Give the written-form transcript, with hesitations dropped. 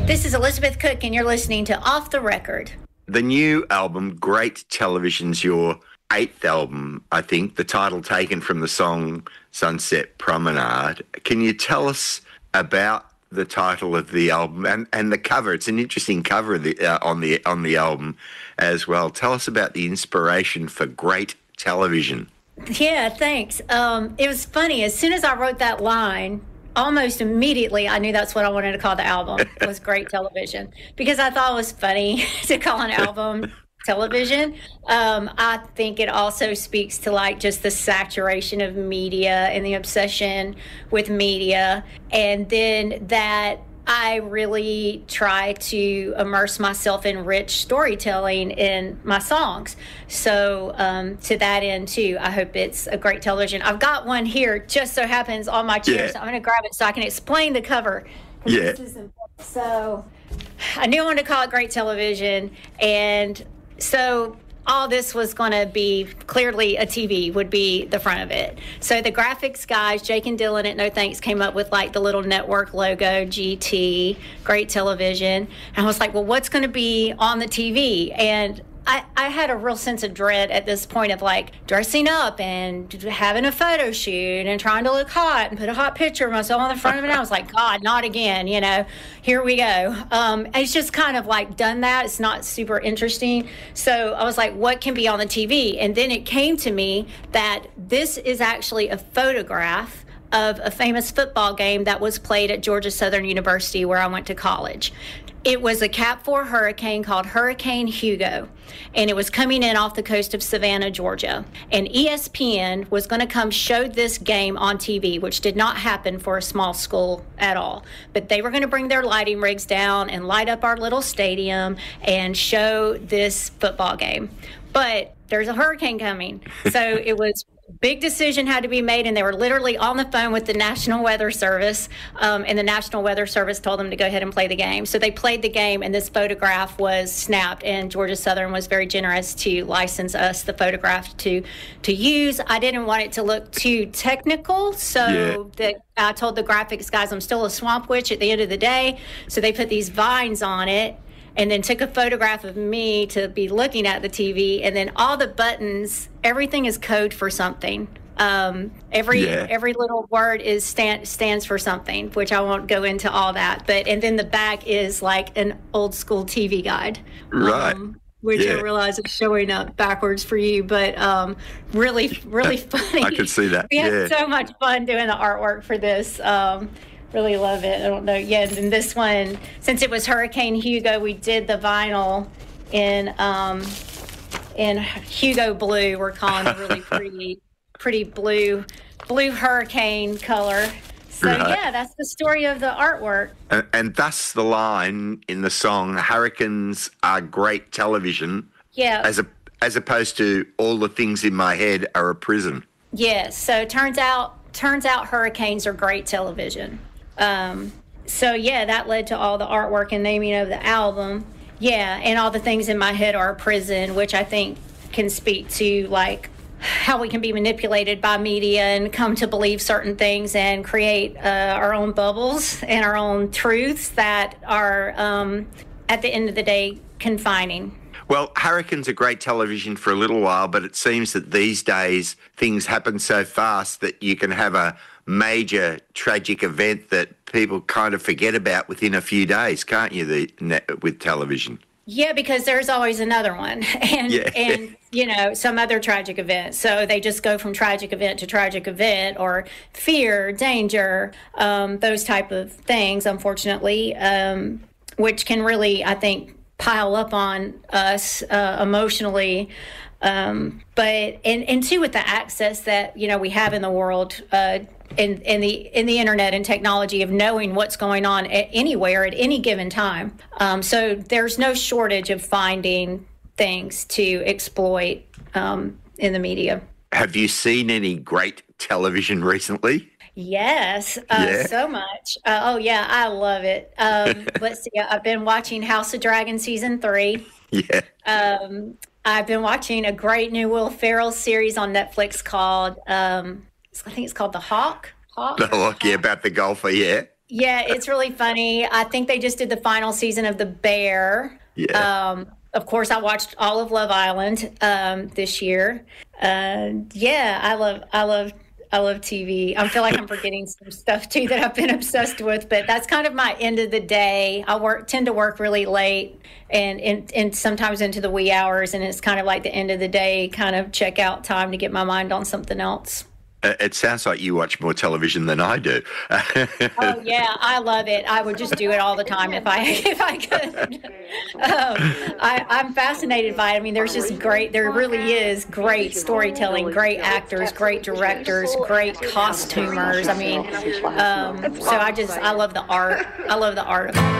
This is Elizabeth Cook, and you're listening to Off the Record. The new album, Great Television's your eighth album, I think, the title taken from the song Sunset Promenade. Can you tell us about the title of the album and the cover? It's an interesting cover on the album as well. Tell us about the inspiration for Great Television. Yeah, thanks. It was funny. As soon as I wrote that line, almost immediately I knew that's what I wanted to call the album, was Great Television, because I thought it was funny to call an album television. I think it also speaks to like just the saturation of media and the obsession with media. And then that I really try to immerse myself in rich storytelling in my songs. So to that end, too, I hope it's a great television. I've got one here, just so happens, on my chair. Yeah. So I'm going to grab it so I can explain the cover. Yeah. So I knew I wanted to call it Great Television. And so all this was going to be clearly a TV would be the front of it. So the graphics guys, Jake and Dylan at No Thanks, came up with like the little network logo, GT, Great Television. And I was like, well, what's going to be on the TV? And I had a real sense of dread at this point of like dressing up and having a photo shoot and trying to look hot and put a hot picture of myself on the front of it. And I was like, God, not again, here we go. It's just kind of like done that. It's not super interesting. So I was like, what can be on the TV? And then it came to me that this is actually a photograph of a famous football game that was played at Georgia Southern University, where I went to college. It was a Cat 4 hurricane called Hurricane Hugo, and it was coming in off the coast of Savannah, Georgia. And ESPN was going to come show this game on TV, which did not happen for a small school at all. But they were going to bring their lighting rigs down and light up our little stadium and show this football game. But there's a hurricane coming. So it was big decision had to be made, and they were literally on the phone with the National Weather Service, and the National Weather Service told them to go ahead and play the game. So they played the game, and this photograph was snapped, and Georgia Southern was very generous to license us the photograph to use. I didn't want it to look too technical, so I told the graphics guys I'm still a swamp witch at the end of the day, so they put these vines on it and then took a photograph of me to be looking at the TV, and then all the buttons, everything is code for something. Every little word stands for something, which I won't go into all that. And then the back is like an old school TV guide, right? Which I realize is showing up backwards for you, but really funny. I could see that. We had so much fun doing the artwork for this. Really love it. I don't know. Yeah, and this one, since it was Hurricane Hugo, we did the vinyl in Hugo blue. We're calling it really pretty blue hurricane color. So that's the story of the artwork. And thus the line in the song, "Hurricanes are great television." Yeah. As opposed to "all the things in my head are a prison." Yes. So turns out hurricanes are great television. That led to all the artwork and naming of the album. Yeah, and all the things in my head are a prison, which I think can speak to like how we can be manipulated by media and come to believe certain things and create our own bubbles and our own truths that are, at the end of the day, confining. Well, hurricanes are great television for a little while, but it seems that these days things happen so fast that you can have a major tragic event that people kind of forget about within a few days, can't you, with television? Yeah, because there's always another one and some other tragic event. So they just go from tragic event to tragic event, or fear, danger, those type of things, unfortunately, which can really, I think, pile up on us emotionally. But too, with the access that, we have in the world, in the internet and technology of knowing what's going on anywhere at any given time. So there's no shortage of finding things to exploit in the media. Have you seen any great television recently? Yes, so much. I love it. Let's see. I've been watching House of Dragon season 3. Yeah. I've been watching a great new Will Ferrell series on Netflix called, I think it's called The Hawk. The Hawk, yeah, about the golfer, yeah. Yeah, it's really funny. I think they just did the final season of The Bear. Yeah. Of course, I watched all of Love Island this year. Yeah, I love TV. I feel like I'm forgetting some stuff too that I've been obsessed with, but that's kind of my end of the day. Tend to work really late and sometimes into the wee hours, and it's kind of like the end of the day kind of check out time to get my mind on something else. It sounds like you watch more television than I do. Oh yeah, I love it. I would just do it all the time if I if I could. I'm fascinated by it. I mean, there really is great storytelling, great actors, great directors, great costumers. I mean, so I love the art. I love the art of it.